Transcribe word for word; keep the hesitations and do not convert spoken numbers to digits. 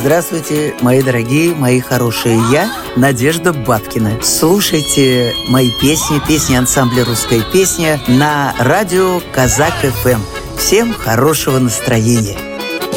Здравствуйте, мои дорогие, мои хорошие. Я Надежда Бабкина. Слушайте мои песни, песни ансамбля «Русская песня» на радио Казак эф эм. Всем хорошего настроения.